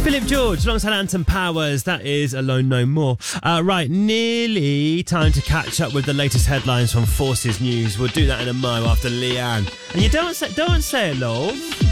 Philip George alongside Anton Powers. That is Alone No More. Right, nearly time to catch up with the latest headlines from Forces News. We'll do that in a mo after Leanne. And you don't say it, love.